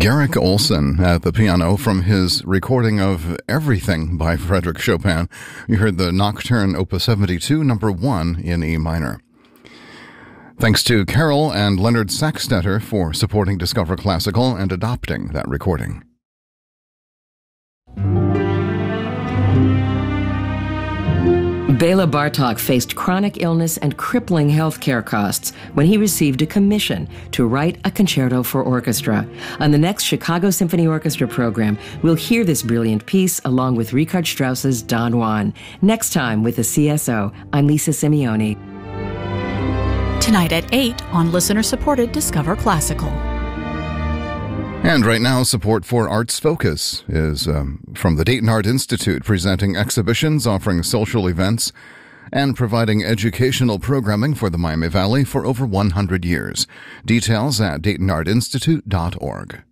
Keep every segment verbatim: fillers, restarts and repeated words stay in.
Garrick Olson at the piano from his recording of Everything by Frédéric Chopin. You heard the Nocturne Opus seventy-two, number one in E minor. Thanks to Carol and Leonard Saxtetter for supporting Discover Classical and adopting that recording. Bela Bartok faced chronic illness and crippling healthcare costs when he received a commission to write a concerto for orchestra. On the next Chicago Symphony Orchestra program, we'll hear this brilliant piece along with Richard Strauss's Don Juan. Next time with the C S O, I'm Lisa Simeone. Tonight at eight on listener-supported Discover Classical. And right now, support for Arts Focus is um, from the Dayton Art Institute, presenting exhibitions, offering social events, and providing educational programming for the Miami Valley for over one hundred years. Details at dayton art institute dot org.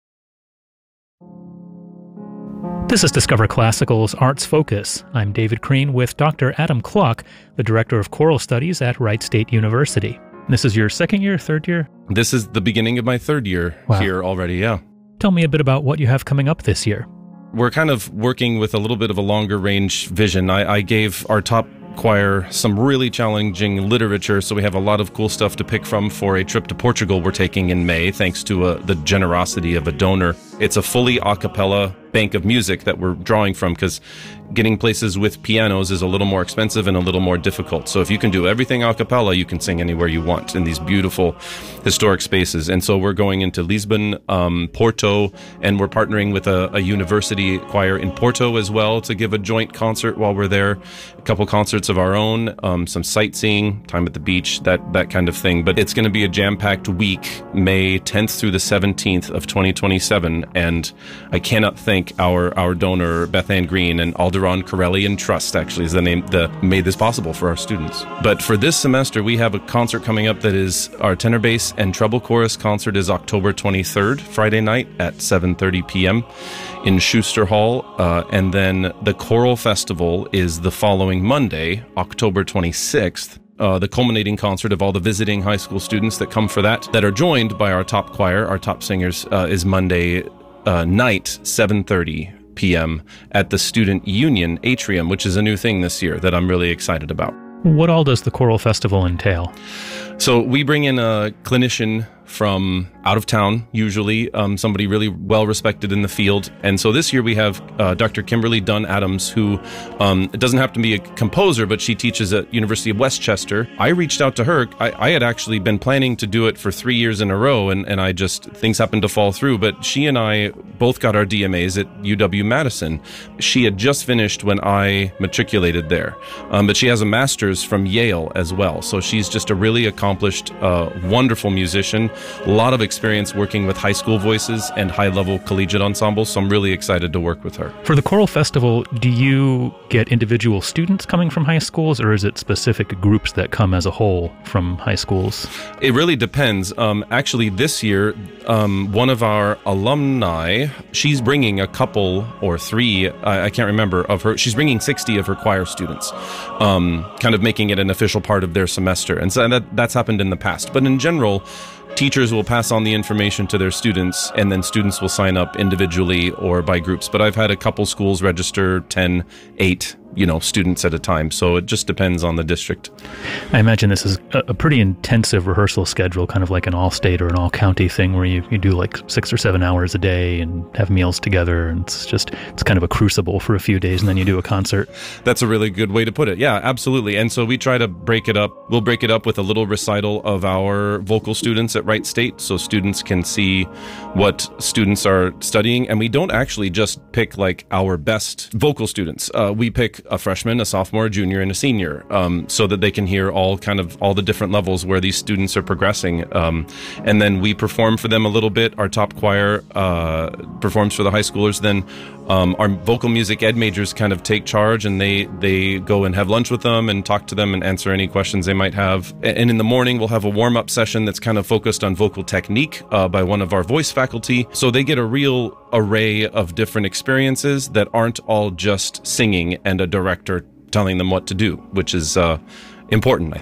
This is Discover Classical's Arts Focus. I'm David Crean with Doctor Adam Klock, the Director of Choral Studies at Wright State University. This is your second year, third year? This is the beginning of my third year wow. here already, yeah. Tell me a bit about what you have coming up this year. We're kind of working with a little bit of a longer range vision. I, I gave our top choir some really challenging literature, so we have a lot of cool stuff to pick from for a trip to Portugal we're taking in May, thanks to uh, the generosity of a donor. It's a fully a cappella bank of music that we're drawing from, because getting places with pianos is a little more expensive and a little more difficult. So if you can do everything a cappella, you can sing anywhere you want in these beautiful historic spaces. And so we're going into Lisbon, um, Porto, and we're partnering with a, a university choir in Porto as well to give a joint concert while we're there. A couple concerts of our own, um, some sightseeing, time at the beach, that, that kind of thing. But it's going to be a jam-packed week, May tenth through the seventeenth of twenty twenty-seven. And I cannot thank our our donor, Beth Ann Green, and Alderon Corellian Trust, actually, is the name that made this possible for our students. But for this semester, we have a concert coming up that is our tenor bass and treble chorus concert is October twenty-third, Friday night at seven thirty p.m. in Schuster Hall. Uh, and then the choral festival is the following Monday, October twenty-sixth. Uh, the culminating concert of all the visiting high school students that come for that, that are joined by our top choir, our top singers, uh, is Monday uh, night, seven thirty p.m. at the Student Union Atrium, which is a new thing this year that I'm really excited about. What all does the choral festival entail? So we bring in a clinician from out of town, usually um, somebody really well respected in the field. And so this year we have uh, Doctor Kimberly Dunn Adams, who um, doesn't have to be a composer, but she teaches at University of Westchester. I reached out to her. I, I had actually been planning to do it for three years in a row, and, and I just, things happened to fall through. But she and I both got our D M As at U W-Madison. She had just finished when I matriculated there. Um, but she has a master's from Yale as well. So she's just a really accomplished, uh, wonderful musician. A lot of experience working with high school voices and high-level collegiate ensembles, so I'm really excited to work with her. For the choral festival, do you get individual students coming from high schools, or is it specific groups that come as a whole from high schools? It really depends. Um, actually, this year, um, one of our alumni, she's bringing a couple or three, I, I can't remember, of her, she's bringing sixty of her choir students, um, kind of making it an official part of their semester. And so that, that's happened in the past. But in general, teachers will pass on the information to their students, and then students will sign up individually or by groups. But I've had a couple schools register ten, eight, you know, students at a time. So it just depends on the district. I imagine this is a, a pretty intensive rehearsal schedule, kind of like an all-state or an all-county thing where you, you do like six or seven hours a day and have meals together. And it's just, it's kind of a crucible for a few days, and then you do a concert. That's a really good way to put it. Yeah, absolutely. And so we try to break it up. We'll break it up with a little recital of our vocal students at Wright State, so students can see what students are studying. And we don't actually just pick like our best vocal students. Uh, we pick a freshman, a sophomore, a junior, and a senior, um, so that they can hear all kind of all the different levels where these students are progressing. Um, and then we perform for them a little bit. Our top choir uh, performs for the high schoolers. Then um, our vocal music ed majors kind of take charge, and they they go and have lunch with them and talk to them and answer any questions they might have. And in the morning, we'll have a warm-up session that's kind of focused on vocal technique uh, by one of our voice faculty. So they get a real array of different experiences that aren't all just singing and a director telling them what to do, which is uh, important, I think.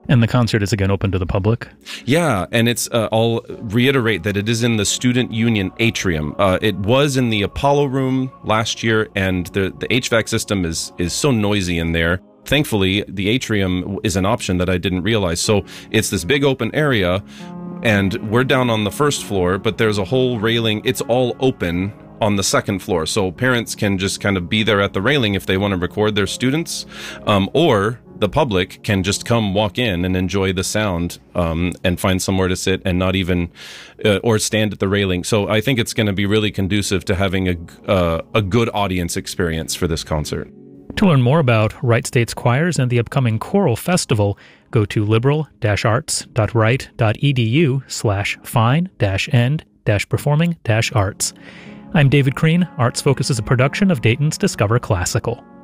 And the concert is again open to the public? Yeah, and it's, uh, I'll reiterate that it is in the Student Union Atrium. Uh, it was in the Apollo Room last year, and the, the H V A C system is, is so noisy in there. Thankfully, the atrium is an option that I didn't realize. So it's this big open area, and we're down on the first floor, but there's a whole railing. It's all open on the second floor, so parents can just kind of be there at the railing if they want to record their students, um, or the public can just come walk in and enjoy the sound um, and find somewhere to sit and not even uh, or stand at the railing. So I think it's going to be really conducive to having a uh, a good audience experience for this concert. To learn more about Wright State's choirs and the upcoming choral festival, go to liberal dash arts dot wright dot e d u slash fine dash end dash performing dash arts. I'm David Crean. Arts Focus is a production of Dayton's Discover Classical.